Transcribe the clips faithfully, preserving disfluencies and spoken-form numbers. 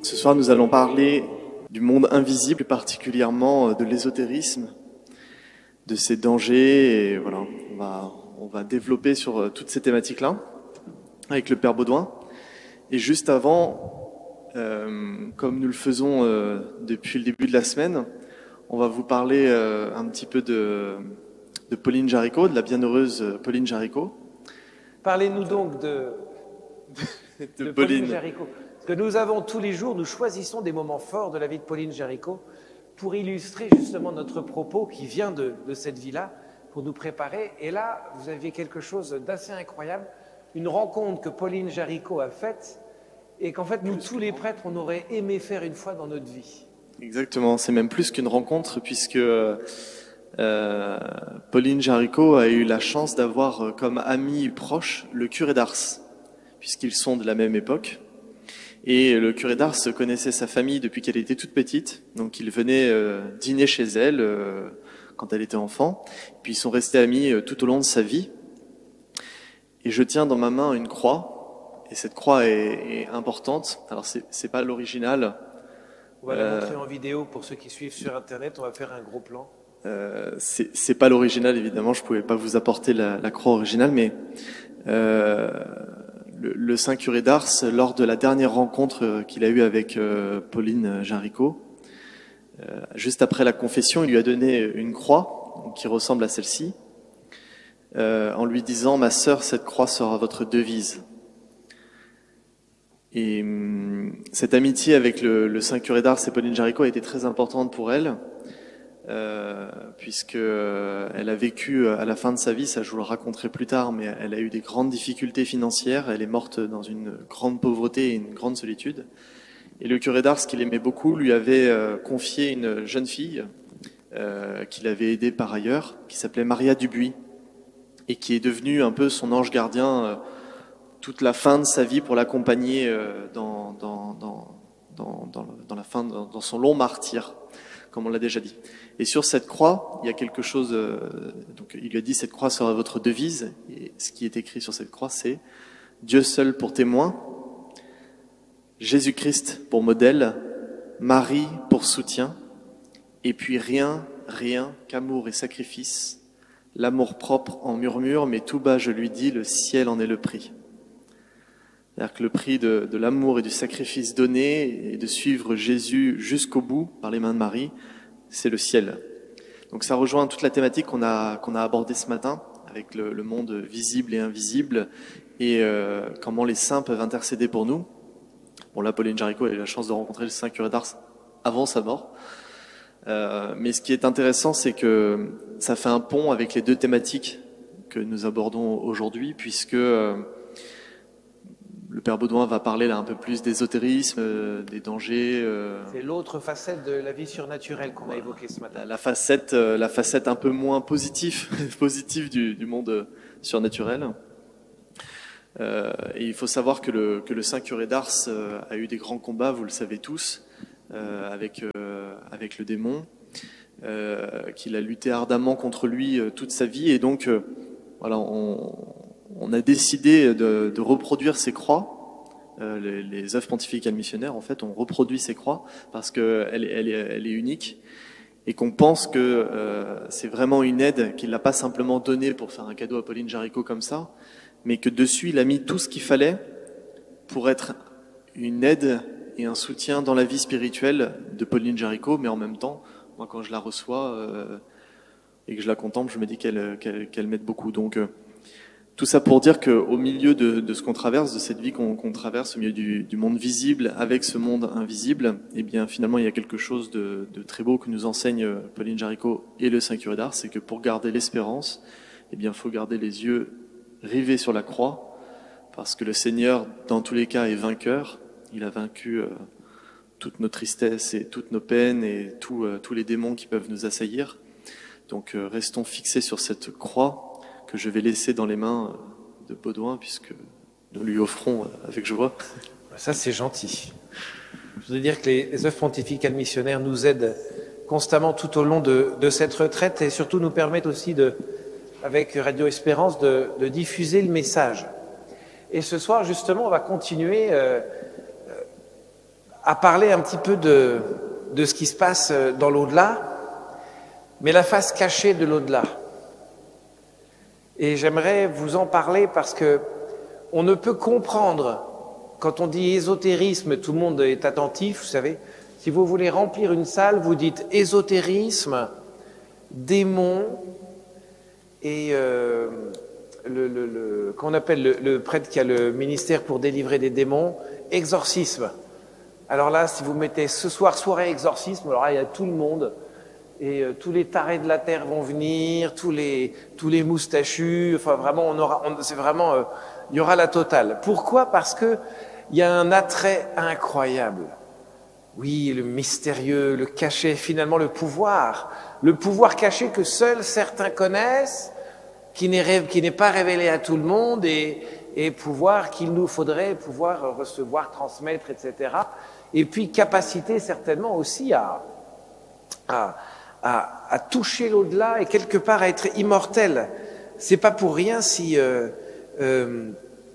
Ce soir, nous allons parler du monde invisible, plus particulièrement de l'ésotérisme, de ses dangers. Et voilà, on va, on va développer sur toutes ces thématiques-là avec le Père Baudouin. Et juste avant, euh, comme nous le faisons euh, depuis le début de la semaine, on va vous parler euh, un petit peu de, de Pauline Jaricot, de la bienheureuse Pauline Jaricot. Parlez-nous donc de, de, de, de Pauline, Pauline Jaricot. Parce que nous avons tous les jours, nous choisissons des moments forts de la vie de Pauline Jaricot pour illustrer justement notre propos qui vient de, de cette vie-là, pour nous préparer. Et là, vous aviez quelque chose d'assez incroyable, une rencontre que Pauline Jaricot a faite et qu'en fait, nous, tous les prêtres, on aurait aimé faire une fois dans notre vie. Exactement, c'est même plus qu'une rencontre puisque euh, Pauline Jaricot a eu la chance d'avoir comme ami proche le curé d'Ars, puisqu'ils sont de la même époque. Et le curé d'Ars connaissait sa famille depuis qu'elle était toute petite, donc il venait euh, dîner chez elle euh, quand elle était enfant, puis ils sont restés amis euh, tout au long de sa vie. Et je tiens dans ma main une croix, et cette croix est, est importante. Alors c'est, c'est pas l'original. On va la euh, montrer en vidéo pour ceux qui suivent sur Internet, on va faire un gros plan. Euh, c'est, c'est pas l'original, évidemment, je pouvais pas vous apporter la, la croix originale, mais... Euh, Le, le Saint curé d'Ars, lors de la dernière rencontre qu'il a eue avec euh, Pauline Jaricot, euh, juste après la confession, il lui a donné une croix qui ressemble à celle-ci, euh, en lui disant « Ma sœur, cette croix sera votre devise ». Et hum, cette amitié avec le, le Saint curé d'Ars et Pauline Jaricot a été très importante pour elle, Euh, puisque euh, elle a vécu à la fin de sa vie, ça je vous le raconterai plus tard, mais elle a eu des grandes difficultés financières, elle est morte dans une grande pauvreté et une grande solitude. Et le curé d'Ars, qu'il aimait beaucoup, lui avait euh, confié une jeune fille euh, qu'il avait aidée par ailleurs, qui s'appelait Maria Dubuis, et qui est devenue un peu son ange gardien euh, toute la fin de sa vie pour l'accompagner euh, dans, dans, dans, dans, dans, dans, la fin, dans, dans son long martyre, comme on l'a déjà dit. Et sur cette croix, il y a quelque chose, euh, donc il lui a dit, cette croix sera votre devise, et ce qui est écrit sur cette croix, c'est Dieu seul pour témoin, Jésus-Christ pour modèle, Marie pour soutien, et puis rien, rien qu'amour et sacrifice, l'amour propre en murmure, mais tout bas je lui dis, le ciel en est le prix. C'est-à-dire que le prix de, de l'amour et du sacrifice donné, et de suivre Jésus jusqu'au bout par les mains de Marie, c'est le ciel. Donc ça rejoint toute la thématique qu'on a, qu'on a abordée ce matin, avec le, le monde visible et invisible, et euh, comment les saints peuvent intercéder pour nous. Bon là, Pauline Jaricot a eu la chance de rencontrer le Saint curé d'Ars avant sa mort. Euh, mais ce qui est intéressant, c'est que ça fait un pont avec les deux thématiques que nous abordons aujourd'hui, puisque euh, le Père Baudouin va parler là un peu plus d'ésotérisme, euh, des dangers. Euh... C'est l'autre facette de la vie surnaturelle qu'on a évoquée ce matin. La, la facette, euh, la facette un peu moins positive, positive du, du monde surnaturel. Euh, et il faut savoir que le, que le Saint curé d'Ars euh, a eu des grands combats, vous le savez tous, euh, avec, euh, avec le démon, euh, qu'il a lutté ardemment contre lui euh, toute sa vie. Et donc, euh, voilà, on, on a décidé de, de reproduire ces croix. Euh, les, les œuvres pontificales missionnaires, en fait, on reproduit ces croix parce qu'elle elle, elle, elle est unique et qu'on pense que euh, c'est vraiment une aide, qu'il l'a pas simplement donnée pour faire un cadeau à Pauline Jaricot comme ça, mais que dessus, il a mis tout ce qu'il fallait pour être une aide et un soutien dans la vie spirituelle de Pauline Jaricot, mais en même temps, moi, quand je la reçois euh, et que je la contemple, je me dis qu'elle, qu'elle, qu'elle m'aide beaucoup. Donc, euh, tout ça pour dire qu'au milieu de, de ce qu'on traverse, de cette vie qu'on, qu'on traverse, au milieu du, du monde visible avec ce monde invisible, eh bien, finalement, il y a quelque chose de, de très beau que nous enseigne Pauline Jaricot et le Saint curé d'Ars, c'est que pour garder l'espérance, eh bien, il faut garder les yeux rivés sur la croix, parce que le Seigneur, dans tous les cas, est vainqueur. Il a vaincu euh, toutes nos tristesses et toutes nos peines et tout, euh, tous les démons qui peuvent nous assaillir. Donc, euh, restons fixés sur cette croix que je vais laisser dans les mains de Baudouin, puisque nous lui offrons avec joie. Ça, c'est gentil. Je voudrais dire que les, les œuvres pontificales missionnaires nous aident constamment tout au long de, de cette retraite et surtout nous permettent aussi de, avec Radio Espérance, de, de diffuser le message. Et ce soir, justement, on va continuer euh, à parler un petit peu de, de ce qui se passe dans l'au-delà, mais la face cachée de l'au-delà. Et j'aimerais vous en parler parce que on ne peut comprendre, quand on dit ésotérisme, tout le monde est attentif, vous savez. Si vous voulez remplir une salle, vous dites ésotérisme, démon et euh, le, le, le, qu'on appelle le, le prêtre qui a le ministère pour délivrer des démons, exorcisme. Alors là, si vous mettez ce soir soirée exorcisme, alors là, il y a tout le monde. Et euh, tous les tarés de la terre vont venir, tous les tous les moustachus. Enfin, vraiment, on aura, on, c'est vraiment, euh, il y aura la totale. Pourquoi ? Parce que il y a un attrait incroyable. Oui, le mystérieux, le caché, finalement le pouvoir, le pouvoir caché que seuls certains connaissent, qui n'est qui n'est pas révélé à tout le monde, et et pouvoir qu'il nous faudrait pouvoir recevoir, transmettre, et cetera. Et puis capacité certainement aussi à à À, à toucher l'au-delà et quelque part à être immortel. C'est pas pour rien si euh, euh,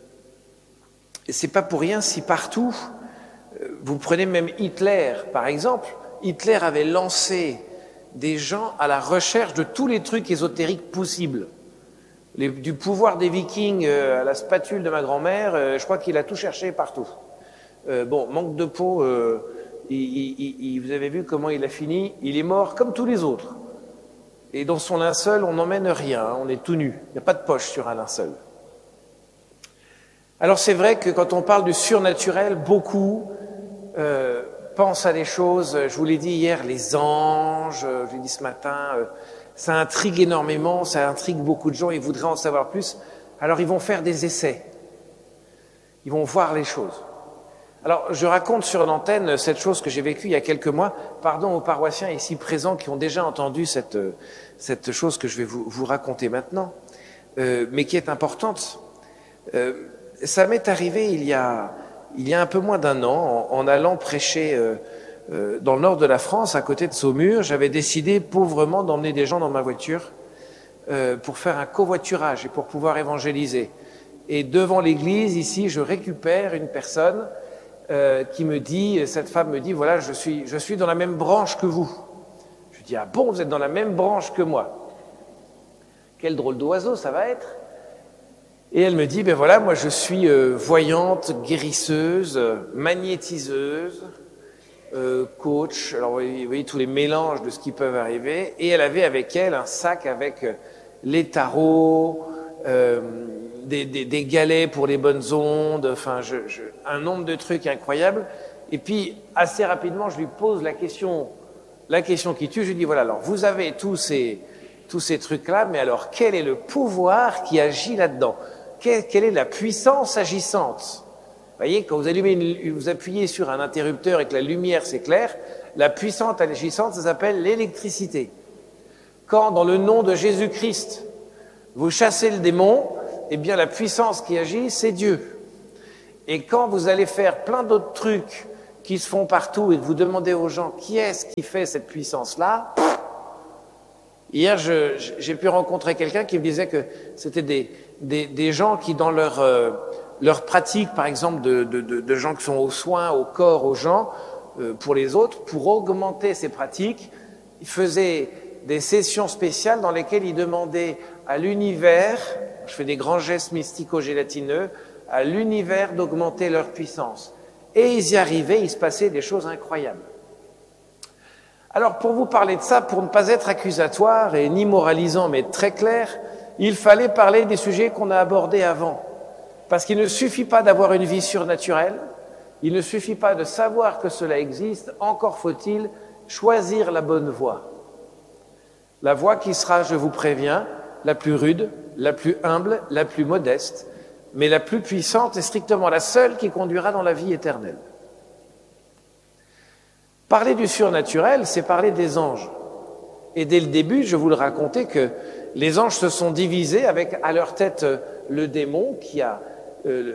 c'est pas pour rien si partout, euh, vous prenez même Hitler par exemple, Hitler avait lancé des gens à la recherche de tous les trucs ésotériques possibles. Les, du pouvoir des Vikings euh, à la spatule de ma grand-mère, euh, je crois qu'il a tout cherché partout. Euh, bon, manque de peau. Euh, Il, il, il, vous avez vu comment il a fini? Il est mort comme tous les autres. Et dans son linceul, on n'emmène rien, on est tout nu. Il n'y a pas de poche sur un linceul. Alors c'est vrai que quand on parle du surnaturel, beaucoup euh, pensent à des choses, je vous l'ai dit hier, les anges, je l'ai dit ce matin, euh, ça intrigue énormément, ça intrigue beaucoup de gens, ils voudraient en savoir plus. Alors ils vont faire des essais. Ils vont voir les choses. Alors, je raconte sur l'antenne cette chose que j'ai vécue il y a quelques mois. Pardon aux paroissiens ici présents qui ont déjà entendu cette, cette chose que je vais vous, vous raconter maintenant, euh, mais qui est importante. Euh, ça m'est arrivé il y a, il y a un peu moins d'un an, en, en allant prêcher euh, euh, dans le nord de la France, à côté de Saumur. J'avais décidé pauvrement d'emmener des gens dans ma voiture euh, pour faire un covoiturage et pour pouvoir évangéliser. Et devant l'église, ici, je récupère une personne Euh, qui me dit, cette femme me dit, voilà, je suis, je suis dans la même branche que vous. Je dis, ah bon, vous êtes dans la même branche que moi. Quel drôle d'oiseau ça va être. Et elle me dit, ben voilà, moi je suis euh, voyante, guérisseuse, magnétiseuse, euh, coach, alors vous voyez, vous voyez tous les mélanges de ce qui peuvent arriver. Et elle avait avec elle un sac avec les tarots, euh, Des, des, des galets pour les bonnes ondes, enfin, je, je, un nombre de trucs incroyables. Et puis, assez rapidement, je lui pose la question, la question qui tue. Je lui dis, voilà, alors, vous avez tous ces, tous ces trucs-là, mais alors, quel est le pouvoir qui agit là-dedans? Quelle, quelle est la puissance agissante? Vous voyez, quand vous allumez, une, vous appuyez sur un interrupteur et que la lumière s'éclaire, la puissance agissante, ça s'appelle l'électricité. Quand, dans le nom de Jésus-Christ, vous chassez le démon, eh bien, la puissance qui agit, c'est Dieu. Et quand vous allez faire plein d'autres trucs qui se font partout et que vous demandez aux gens qui est-ce qui fait cette puissance-là, hier, je, j'ai pu rencontrer quelqu'un qui me disait que c'était des, des, des gens qui, dans leur, euh, leur pratique, par exemple, de, de, de, de gens qui sont aux soins, au corps, aux gens, euh, pour les autres, pour augmenter ces pratiques, ils faisaient des sessions spéciales dans lesquelles ils demandaient à l'univers, je fais des grands gestes mystico-gélatineux, à l'univers d'augmenter leur puissance. Et ils y arrivaient, il se passait des choses incroyables. Alors pour vous parler de ça, pour ne pas être accusatoire et ni moralisant, mais très clair, il fallait parler des sujets qu'on a abordés avant. Parce qu'il ne suffit pas d'avoir une vie surnaturelle, il ne suffit pas de savoir que cela existe, encore faut-il choisir la bonne voie. La voie qui sera, je vous préviens, la plus rude, la plus humble, la plus modeste, mais la plus puissante et strictement la seule qui conduira dans la vie éternelle. Parler du surnaturel, c'est parler des anges. Et dès le début, je vous le racontais que les anges se sont divisés avec à leur tête le démon qui a euh,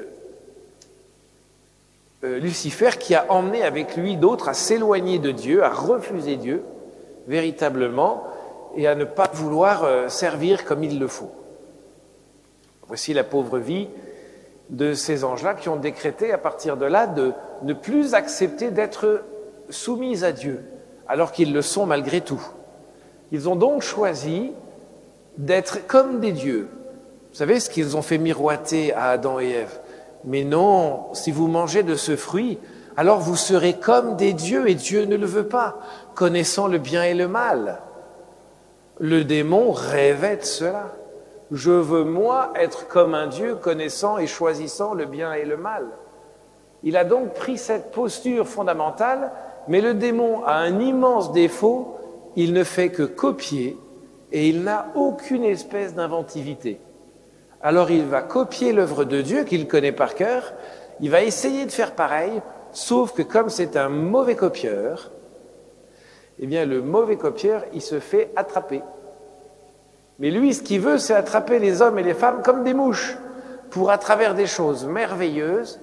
euh, Lucifer qui a emmené avec lui d'autres à s'éloigner de Dieu, à refuser Dieu véritablement et à ne pas vouloir euh, servir comme il le faut. Voici la pauvre vie de ces anges-là qui ont décrété à partir de là de ne plus accepter d'être soumis à Dieu, alors qu'ils le sont malgré tout. Ils ont donc choisi d'être comme des dieux. Vous savez ce qu'ils ont fait miroiter à Adam et Ève? Mais non, si vous mangez de ce fruit, alors vous serez comme des dieux, et Dieu ne le veut pas, connaissant le bien et le mal. Le démon rêvait de cela. Je veux, moi, être comme un Dieu, connaissant et choisissant le bien et le mal. Il a donc pris cette posture fondamentale, mais le démon a un immense défaut, il ne fait que copier, et il n'a aucune espèce d'inventivité. Alors il va copier l'œuvre de Dieu qu'il connaît par cœur, il va essayer de faire pareil, sauf que comme c'est un mauvais copieur, eh bien le mauvais copieur, il se fait attraper. Mais lui, ce qu'il veut, c'est attraper les hommes et les femmes comme des mouches, pour à travers des choses merveilleuses,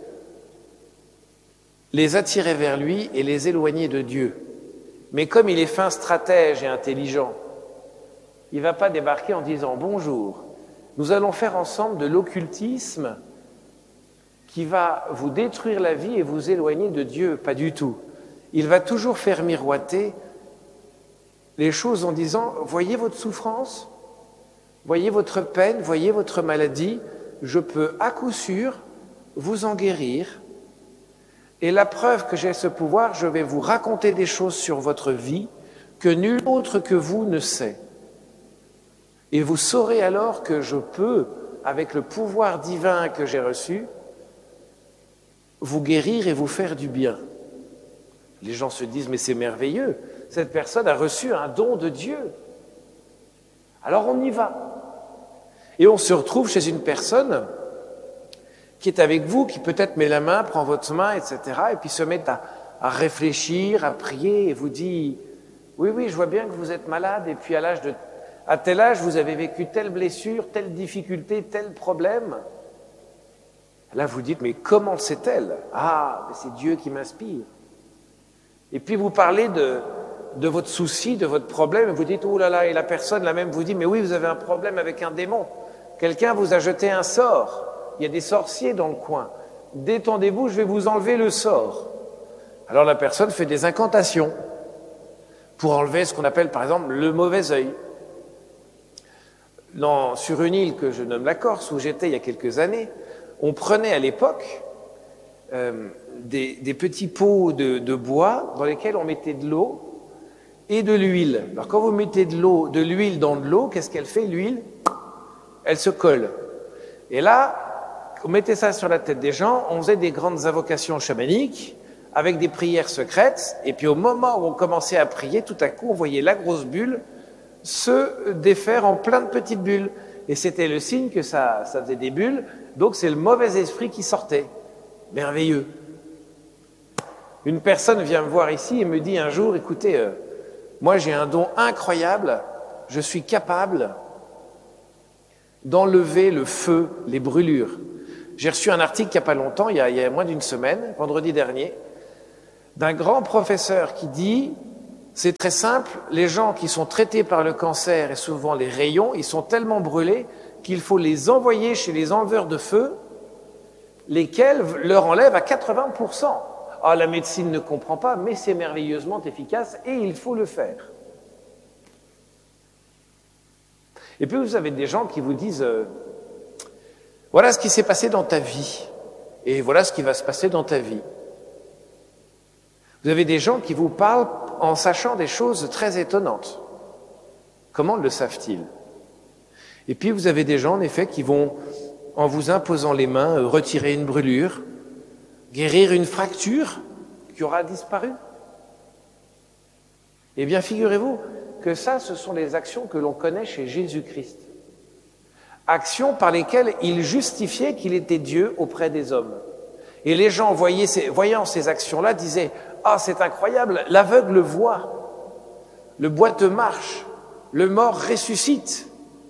les attirer vers lui et les éloigner de Dieu. Mais comme il est fin stratège et intelligent, il ne va pas débarquer en disant « Bonjour, nous allons faire ensemble de l'occultisme qui va vous détruire la vie et vous éloigner de Dieu. » Pas du tout. Il va toujours faire miroiter les choses en disant « Voyez votre souffrance, voyez votre peine, voyez votre maladie, je peux à coup sûr vous en guérir. Et la preuve que j'ai ce pouvoir, je vais vous raconter des choses sur votre vie que nul autre que vous ne sait. Et vous saurez alors que je peux, avec le pouvoir divin que j'ai reçu, vous guérir et vous faire du bien. » Les gens se disent « Mais c'est merveilleux, cette personne a reçu un don de Dieu. » Alors on y va. Et on se retrouve chez une personne qui est avec vous, qui peut-être met la main, prend votre main, et cetera, et puis se met à, à réfléchir, à prier, et vous dit « Oui, oui, je vois bien que vous êtes malade, et puis à l'âge de... à tel âge, vous avez vécu telle blessure, telle difficulté, tel problème. » Là, vous dites « Mais comment sait-elle ? Ah, mais c'est Dieu qui m'inspire. » Et puis vous parlez de, de votre souci, de votre problème, et vous dites « Oh là là », et la personne, la même, vous dit « Mais oui, vous avez un problème avec un démon. Quelqu'un vous a jeté un sort. Il y a des sorciers dans le coin. Détendez-vous, je vais vous enlever le sort. » Alors la personne fait des incantations pour enlever ce qu'on appelle par exemple le mauvais œil. Dans, sur une île que je nomme la Corse, où j'étais il y a quelques années, on prenait à l'époque euh, des, des petits pots de, de bois dans lesquels on mettait de l'eau et de l'huile. Alors quand vous mettez de l'eau, de l'huile dans de l'eau, qu'est-ce qu'elle fait, l'huile? Elle se colle. Et là, on mettait ça sur la tête des gens, on faisait des grandes invocations chamaniques avec des prières secrètes, et puis au moment où on commençait à prier, tout à coup, on voyait la grosse bulle se défaire en plein de petites bulles. Et c'était le signe que ça, ça faisait des bulles, donc c'est le mauvais esprit qui sortait. Merveilleux. Une personne vient me voir ici et me dit un jour, écoutez, euh, moi j'ai un don incroyable, je suis capable d'enlever le feu, les brûlures. J'ai reçu un article il n'y a pas longtemps, il y a, il y a moins d'une semaine, vendredi dernier, d'un grand professeur qui dit... C'est très simple, les gens qui sont traités par le cancer et souvent les rayons, ils sont tellement brûlés qu'il faut les envoyer chez les enleveurs de feu, lesquels leur enlèvent à quatre-vingts pour cent. Ah, la médecine ne comprend pas, mais c'est merveilleusement efficace et il faut le faire. Et puis vous avez des gens qui vous disent euh, « Voilà ce qui s'est passé dans ta vie et voilà ce qui va se passer dans ta vie. » Vous avez des gens qui vous parlent en sachant des choses très étonnantes. Comment le savent-ils? Et puis vous avez des gens, en effet, qui vont, en vous imposant les mains, retirer une brûlure, guérir une fracture qui aura disparu. Eh bien, figurez-vous que ça, ce sont les actions que l'on connaît chez Jésus-Christ. Actions par lesquelles il justifiait qu'il était Dieu auprès des hommes. Et les gens, voyaient ces, voyant ces actions-là, disaient « Ah, c'est incroyable, l'aveugle voit, le boiteux marche, le mort ressuscite. »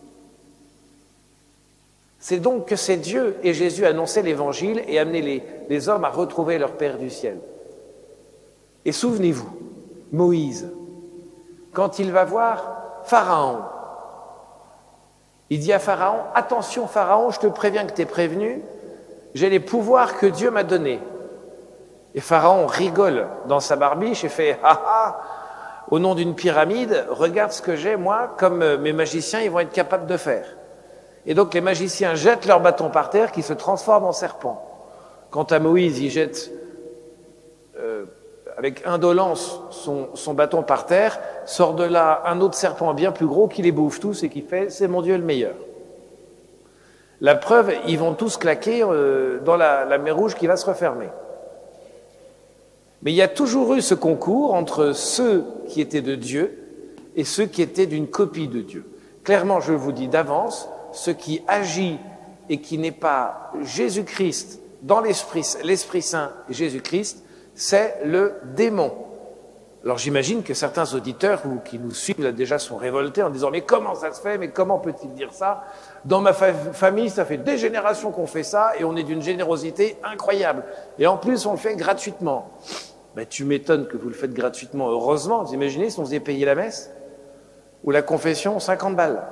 C'est donc que c'est Dieu et Jésus annonçaient l'Évangile et amenaient les, les hommes à retrouver leur Père du ciel. Et souvenez-vous, Moïse, quand il va voir Pharaon, il dit à Pharaon « Attention Pharaon, je te préviens que tu es prévenu, j'ai les pouvoirs que Dieu m'a donnés. Et Pharaon rigole dans sa barbiche et fait « Ah ah, au nom d'une pyramide, regarde ce que j'ai, moi, comme mes magiciens, ils vont être capables de faire. » Et donc les magiciens jettent leur bâton par terre qui se transforme en serpent. Quant à Moïse, il jette euh, avec indolence son, son bâton par terre, sort de là un autre serpent bien plus gros qui les bouffe tous et qui fait « c'est mon Dieu le meilleur ». La preuve, ils vont tous claquer euh, dans la, la mer Rouge qui va se refermer. Mais il y a toujours eu ce concours entre ceux qui étaient de Dieu et ceux qui étaient d'une copie de Dieu. Clairement, je vous dis d'avance, ce qui agit et qui n'est pas Jésus-Christ dans l'Esprit, l'Esprit Saint et Jésus-Christ, c'est le démon. Alors j'imagine que certains auditeurs ou qui nous suivent là, déjà sont révoltés en disant « Mais comment ça se fait? Mais comment peut-il dire ça? Dans ma fa famille, ça fait des générations qu'on fait ça et on est d'une générosité incroyable. Et en plus, on le fait gratuitement. » Ben, tu m'étonnes que vous le faites gratuitement. Heureusement, vous imaginez si on faisait payer la messe ou la confession, cinquante balles.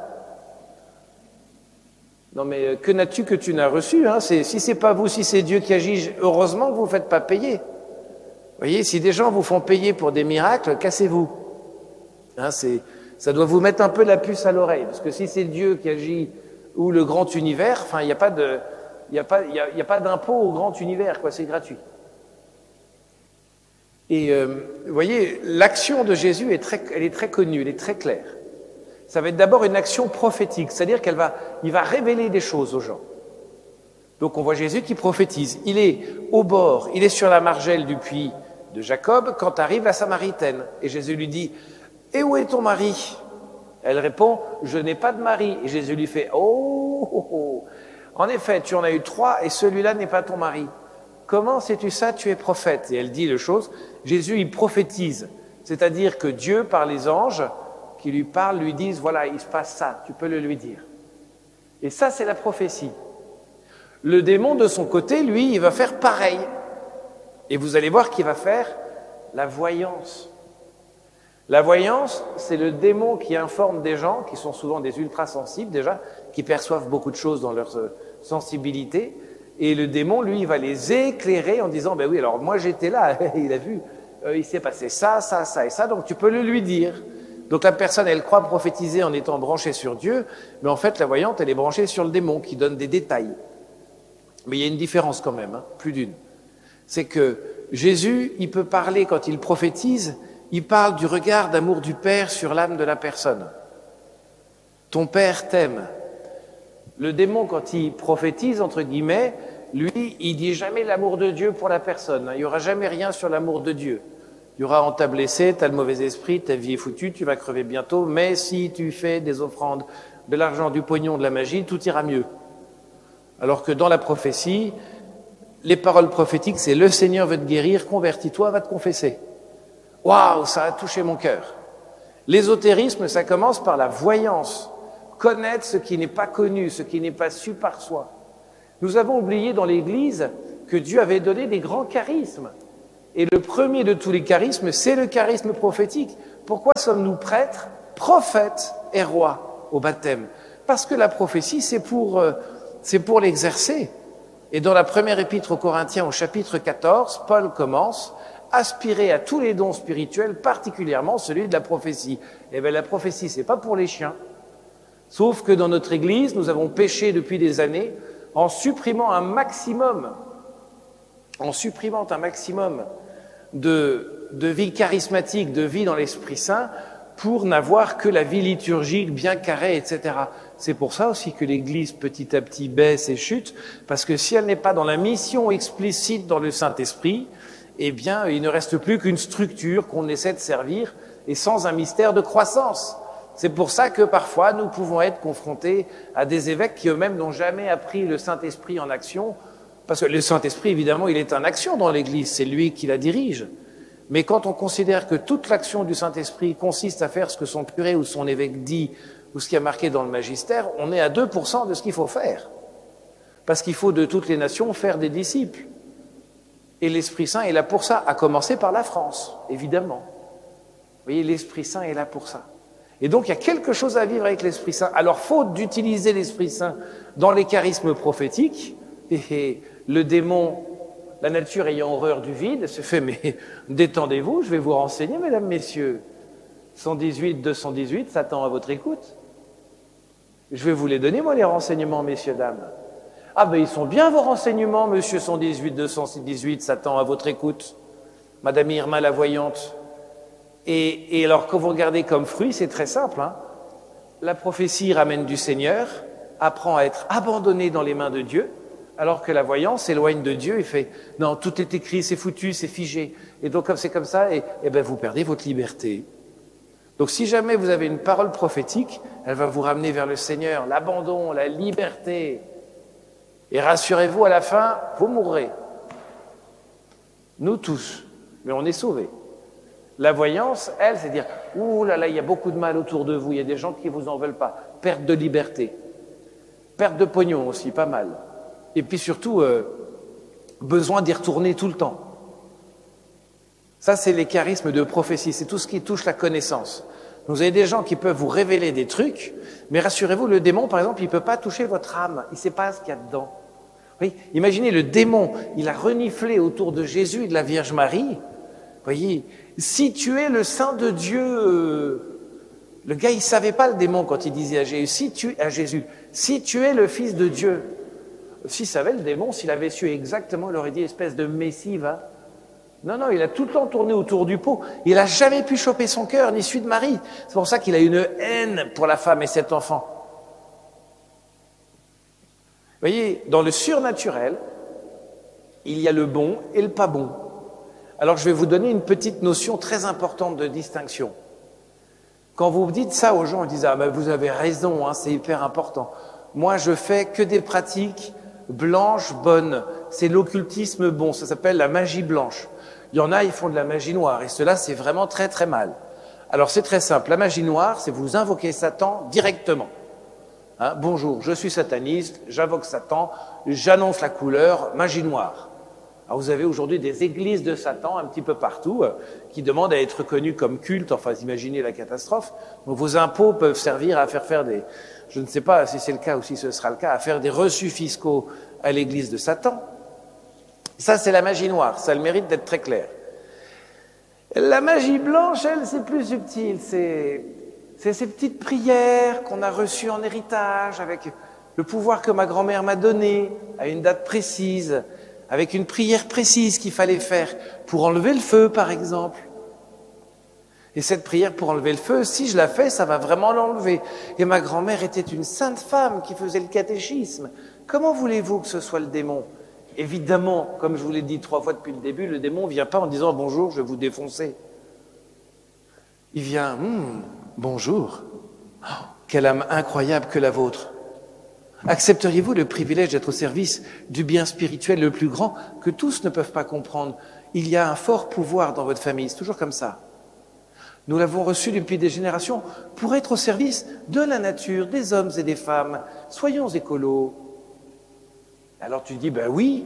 Non mais que n'as-tu que tu n'as reçu, hein? Si c'est pas vous, si c'est Dieu qui agit, heureusement que vous ne faites pas payer. Vous voyez, si des gens vous font payer pour des miracles, cassez-vous. Hein, ça doit vous mettre un peu la puce à l'oreille, parce que si c'est Dieu qui agit ou le grand univers, enfin il n'y a pas de, il y a pas, il y a, il y a pas d'impôt au grand univers, quoi, c'est gratuit. Et euh, vous voyez, l'action de Jésus est très, elle est très connue, elle est très claire. Ça va être d'abord une action prophétique, c'est-à-dire qu'elle va, il va révéler des choses aux gens. Donc on voit Jésus qui prophétise. Il est au bord, il est sur la margelle du puits de Jacob quand arrive la Samaritaine. Et Jésus lui dit « Et où est ton mari ?» Elle répond « Je n'ai pas de mari. » Et Jésus lui fait « Oh, oh, oh. En effet, tu en as eu trois et celui-là n'est pas ton mari. Comment sais-tu ça? Tu es prophète. » Et elle dit les choses. Jésus, il prophétise. C'est-à-dire que Dieu, par les anges qui lui parlent, lui disent « Voilà, il se passe ça, tu peux le lui dire. » Et ça, c'est la prophétie. Le démon, de son côté, lui, il va faire pareil. Et vous allez voir qu'il va faire la voyance. La voyance, c'est le démon qui informe des gens, qui sont souvent des ultrasensibles déjà, qui perçoivent beaucoup de choses dans leur sensibilité. Et le démon, lui, il va les éclairer en disant « Ben oui, alors moi j'étais là, il a vu, euh, il s'est passé ça, ça, ça et ça, donc tu peux le lui dire. » Donc la personne, elle croit prophétiser en étant branchée sur Dieu, mais en fait, la voyante, elle est branchée sur le démon qui donne des détails. Mais il y a une différence quand même, hein, plus d'une. C'est que Jésus, il peut parler quand il prophétise, il parle du regard d'amour du Père sur l'âme de la personne. Ton Père t'aime. Le démon, quand il prophétise, entre guillemets, lui, il dit jamais l'amour de Dieu pour la personne. Il n'y aura jamais rien sur l'amour de Dieu. Il y aura on t'a blessé, t'as le mauvais esprit, ta vie est foutue, tu vas crever bientôt, mais si tu fais des offrandes, de l'argent, du pognon, de la magie, tout ira mieux. Alors que dans la prophétie, les paroles prophétiques, c'est le Seigneur veut te guérir, convertis-toi, va te confesser. Waouh, ça a touché mon cœur. L'ésotérisme, ça commence par la voyance, connaître ce qui n'est pas connu, ce qui n'est pas su par soi. Nous avons oublié dans l'Église que Dieu avait donné des grands charismes. Et le premier de tous les charismes, c'est le charisme prophétique. Pourquoi sommes-nous prêtres, prophètes et rois au baptême? Parce que la prophétie, c'est pour, euh, c'est pour l'exercer. Et dans la première épître aux Corinthiens, au chapitre quatorze, Paul commence « Aspirez à tous les dons spirituels, particulièrement celui de la prophétie ». Eh bien, la prophétie, c'est pas pour les chiens. Sauf que dans notre Église, nous avons péché depuis des années en supprimant un maximum, en supprimant un maximum de, de vie charismatique, de vie dans l'Esprit Saint, pour n'avoir que la vie liturgique bien carrée, et cetera. C'est pour ça aussi que l'Église petit à petit baisse et chute, parce que si elle n'est pas dans la mission explicite dans le Saint-Esprit, eh bien, il ne reste plus qu'une structure qu'on essaie de servir, et sans un mystère de croissance. C'est pour ça que parfois nous pouvons être confrontés à des évêques qui eux-mêmes n'ont jamais appris le Saint-Esprit en action, parce que le Saint-Esprit, évidemment, il est en action dans l'Église, c'est lui qui la dirige. Mais quand on considère que toute l'action du Saint-Esprit consiste à faire ce que son curé ou son évêque dit, ou ce qui est marqué dans le magistère, on est à deux pour cent de ce qu'il faut faire. Parce qu'il faut de toutes les nations faire des disciples. Et l'Esprit Saint est là pour ça, à commencer par la France, évidemment. Vous voyez, l'Esprit Saint est là pour ça. Et donc, il y a quelque chose à vivre avec l'Esprit Saint. Alors, faute d'utiliser l'Esprit Saint dans les charismes prophétiques, et le démon, la nature ayant horreur du vide, se fait, mais détendez-vous, je vais vous renseigner, mesdames, messieurs. cent dix-huit, deux cent dix-huit, Satan à votre écoute. Je vais vous les donner, moi, les renseignements, messieurs, dames. Ah ben, ils sont bien, vos renseignements, monsieur cent dix-huit, deux cent dix-huit, Satan à votre écoute. Madame Irma, la voyante. Et, et alors, quand vous regardez comme fruit, c'est très simple, hein. La prophétie ramène du Seigneur, apprend à être abandonné dans les mains de Dieu, alors que la voyance s'éloigne de Dieu et fait « Non, tout est écrit, c'est foutu, c'est figé. » Et donc, comme c'est comme ça, et, et ben, vous perdez votre liberté. Donc, si jamais vous avez une parole prophétique, elle va vous ramener vers le Seigneur, l'abandon, la liberté. Et rassurez-vous, à la fin, vous mourrez. Nous tous, mais on est sauvés. La voyance, elle, c'est dire « Ouh là là, il y a beaucoup de mal autour de vous, il y a des gens qui ne vous en veulent pas. » Perte de liberté. Perte de pognon aussi, pas mal. Et puis surtout, euh, besoin d'y retourner tout le temps. Ça, c'est les charismes de prophétie, c'est tout ce qui touche la connaissance. Vous avez des gens qui peuvent vous révéler des trucs, mais rassurez-vous, le démon, par exemple, il ne peut pas toucher votre âme, il ne sait pas ce qu'il y a dedans. Oui, imaginez, le démon, il a reniflé autour de Jésus et de la Vierge Marie. Vous voyez, si tu es le Saint de Dieu, euh, le gars, il ne savait pas, le démon, quand il disait à Jésus, si tu, à Jésus, si tu es le Fils de Dieu. S'il savait, le démon, s'il avait su exactement, il aurait dit, espèce de messie, va. Non, non, il a tout le temps tourné autour du pot. Il n'a jamais pu choper son cœur, ni celui de Marie. C'est pour ça qu'il a une haine pour la femme et cet enfant. Vous voyez, dans le surnaturel, il y a le bon et le pas bon. Alors, je vais vous donner une petite notion très importante de distinction. Quand vous dites ça aux gens, ils disent « Ah, ben vous avez raison, hein, c'est hyper important. Moi, je fais que des pratiques blanches, bonnes. C'est l'occultisme bon, ça s'appelle la magie blanche. Il y en a, ils font de la magie noire, et cela, c'est vraiment très, très mal. Alors, c'est très simple. La magie noire, c'est vous invoquer Satan directement. Hein, bonjour, je suis sataniste, j'invoque Satan, j'annonce la couleur, magie noire. Alors, vous avez aujourd'hui des églises de Satan un petit peu partout euh, qui demandent à être connues comme cultes. Enfin, imaginez la catastrophe. Donc, vos impôts peuvent servir à faire faire des, je ne sais pas si c'est le cas ou si ce sera le cas, à faire des reçus fiscaux à l'église de Satan. Ça, c'est la magie noire. Ça a le mérite d'être très clair. La magie blanche, elle, c'est plus subtil. C'est, c'est ces petites prières qu'on a reçues en héritage avec le pouvoir que ma grand-mère m'a donné à une date précise, avec une prière précise qu'il fallait faire pour enlever le feu, par exemple. Et cette prière pour enlever le feu, si je la fais, ça va vraiment l'enlever. Et ma grand-mère était une sainte femme qui faisait le catéchisme. Comment voulez-vous que ce soit le démon ? Évidemment, comme je vous l'ai dit trois fois depuis le début, le démon ne vient pas en disant « Bonjour, je vais vous défoncer ». Il vient hm, « Bonjour, oh, quelle âme incroyable que la vôtre ». Accepteriez-vous le privilège d'être au service du bien spirituel le plus grand que tous ne peuvent pas comprendre ? Il y a un fort pouvoir dans votre famille, c'est toujours comme ça. Nous l'avons reçu depuis des générations pour être au service de la nature, des hommes et des femmes. Soyons écolos. Alors tu dis, ben oui.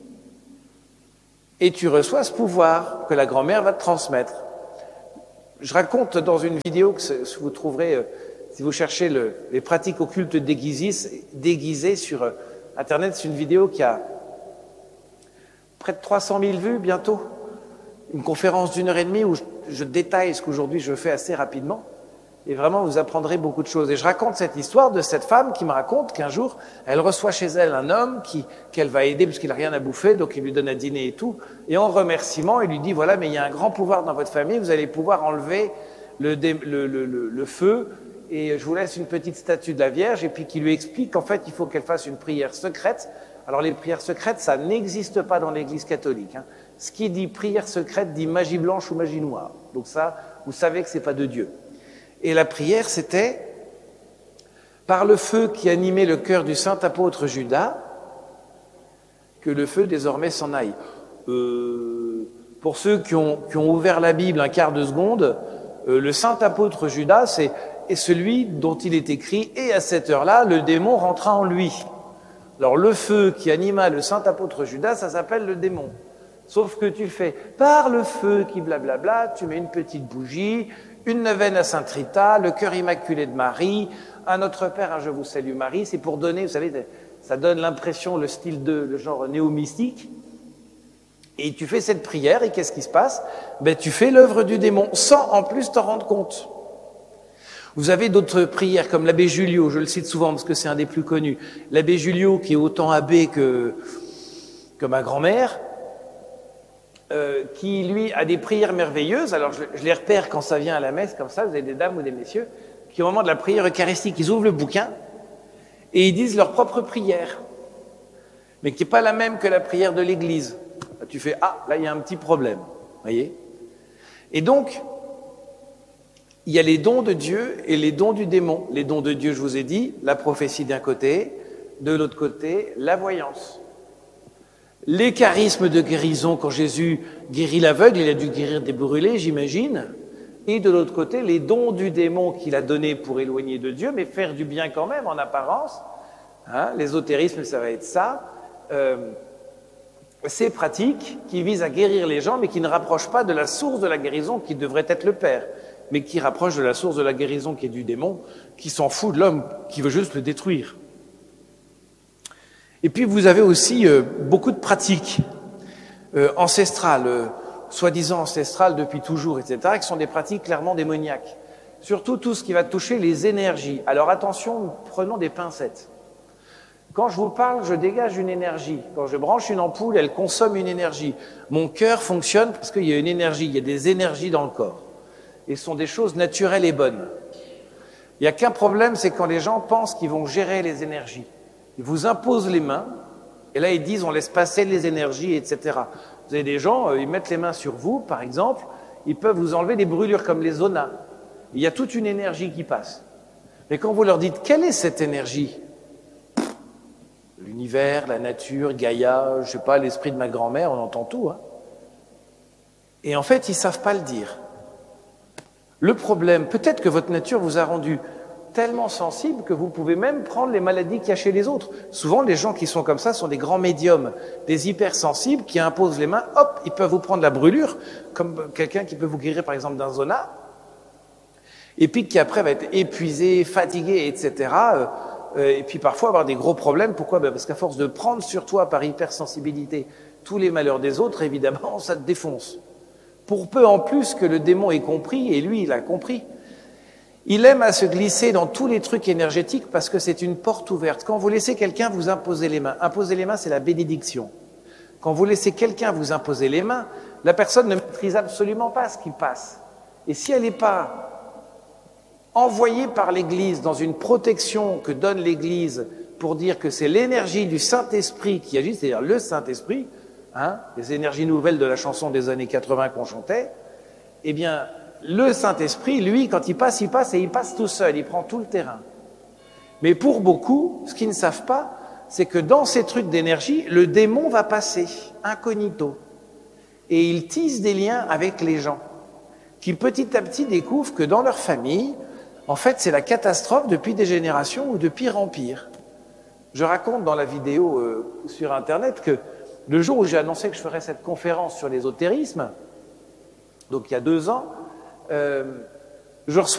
Et tu reçois ce pouvoir que la grand-mère va te transmettre. Je raconte dans une vidéo que vous trouverez... Si vous cherchez le, les pratiques occultes déguisées, déguisées sur euh, Internet, c'est une vidéo qui a près de trois cent mille vues bientôt. Une conférence d'une heure et demie où je, je détaille ce qu'aujourd'hui je fais assez rapidement. Et vraiment, vous apprendrez beaucoup de choses. Et je raconte cette histoire de cette femme qui me raconte qu'un jour, elle reçoit chez elle un homme qui, qu'elle va aider parce qu'il n'a rien à bouffer, donc il lui donne à dîner et tout. Et en remerciement, il lui dit, voilà, mais il y a un grand pouvoir dans votre famille, vous allez pouvoir enlever le, le, le, le, le feu. Et je vous laisse une petite statue de la Vierge, et puis qui lui explique qu'en fait, il faut qu'elle fasse une prière secrète. Alors, les prières secrètes, ça n'existe pas dans l'Église catholique. Hein. Ce qui dit prière secrète dit magie blanche ou magie noire. Donc ça, vous savez que c'est pas de Dieu. Et la prière, c'était par le feu qui animait le cœur du saint apôtre Judas, que le feu désormais s'en aille. Euh, pour ceux qui ont, qui ont ouvert la Bible un quart de seconde, euh, le saint apôtre Judas, c'est et celui dont il est écrit, et à cette heure-là, le démon rentra en lui. Alors le feu qui anima le saint apôtre Judas, ça s'appelle le démon. Sauf que tu fais, par le feu qui blablabla, tu mets une petite bougie, une neuvaine à Sainte Rita, le cœur immaculé de Marie, à notre Père, un Je vous salue Marie, c'est pour donner, vous savez, Ça donne l'impression, le style de, le genre néo-mystique. Et tu fais cette prière, et qu'est-ce qui se passe? Ben, tu fais l'œuvre du démon, sans en plus t'en rendre compte. Vous avez d'autres prières, comme l'abbé Julio, je le cite souvent parce que c'est un des plus connus. L'abbé Julio, qui est autant abbé que, que ma grand-mère, euh, qui, lui, a des prières merveilleuses. Alors, je, je les repère quand ça vient à la messe, comme ça, vous avez des dames ou des messieurs, qui, au moment de la prière eucharistique, ils ouvrent le bouquin, et ils disent leur propre prière, mais qui n'est pas la même que la prière de l'Église. Tu fais, ah, là, il y a un petit problème, voyez. Et donc, il y a les dons de Dieu et les dons du démon. Les dons de Dieu, je vous ai dit, la prophétie d'un côté, de l'autre côté, la voyance. Les charismes de guérison, quand Jésus guérit l'aveugle, il a dû guérir des brûlés, j'imagine. Et de l'autre côté, les dons du démon qu'il a donnés pour éloigner de Dieu, mais faire du bien quand même, en apparence. Hein, l'ésotérisme, ça va être ça. Euh, ces pratiques qui visent à guérir les gens, mais qui ne rapprochent pas de la source de la guérison, qui devrait être le Père, mais qui rapprochent de la source de la guérison, qui est du démon, qui s'en fout de l'homme, qui veut juste le détruire. Et puis vous avez aussi euh, beaucoup de pratiques euh, ancestrales, euh, soi-disant ancestrales depuis toujours, et cetera, qui sont des pratiques clairement démoniaques. Surtout tout ce qui va toucher les énergies. Alors attention, prenons des pincettes. Quand je vous parle, je dégage une énergie. Quand je branche une ampoule, elle consomme une énergie. Mon cœur fonctionne parce qu'il y a une énergie, il y a des énergies dans le corps. Et ce sont des choses naturelles et bonnes. Il n'y a qu'un problème, c'est quand les gens pensent qu'ils vont gérer les énergies. Ils vous imposent les mains, et là ils disent on laisse passer les énergies, et cetera. Vous avez des gens, ils mettent les mains sur vous, par exemple, ils peuvent vous enlever des brûlures comme les zonas. Il y a toute une énergie qui passe. Mais quand vous leur dites quelle est cette énergie? L'univers, la nature, Gaïa, je ne sais pas, l'esprit de ma grand-mère, on entend tout. Hein. Et en fait, ils ne savent pas le dire. Le problème, peut-être que votre nature vous a rendu tellement sensible que vous pouvez même prendre les maladies qu'il y a chez les autres. Souvent, les gens qui sont comme ça sont des grands médiums, des hypersensibles qui imposent les mains, hop, ils peuvent vous prendre la brûlure, comme quelqu'un qui peut vous guérir par exemple d'un zona, et puis qui après va être épuisé, fatigué, et cetera. Et puis parfois avoir des gros problèmes. Pourquoi? Ben parce qu'à force de prendre sur toi par hypersensibilité tous les malheurs des autres, évidemment, ça te défonce. Pour peu en plus que le démon ait compris, et lui, il a compris, il aime à se glisser dans tous les trucs énergétiques parce que c'est une porte ouverte. Quand vous laissez quelqu'un vous imposer les mains, imposer les mains, c'est la bénédiction. Quand vous laissez quelqu'un vous imposer les mains, la personne ne maîtrise absolument pas ce qui passe. Et si elle n'est pas envoyée par l'Église dans une protection que donne l'Église pour dire que c'est l'énergie du Saint-Esprit qui agit, c'est-à-dire le Saint-Esprit, hein, les énergies nouvelles de la chanson des années quatre-vingt qu'on chantait, eh bien, le Saint-Esprit, lui, quand il passe, il passe et il passe tout seul, il prend tout le terrain. Mais pour beaucoup, ce qu'ils ne savent pas, c'est que dans ces trucs d'énergie, le démon va passer, incognito. Et il tisse des liens avec les gens, qui petit à petit découvrent que dans leur famille, en fait, c'est la catastrophe depuis des générations ou de pire en pire. Je raconte dans la vidéo euh, sur Internet que le jour où j'ai annoncé que je ferais cette conférence sur l'ésotérisme, donc il y a deux ans, euh, je reçois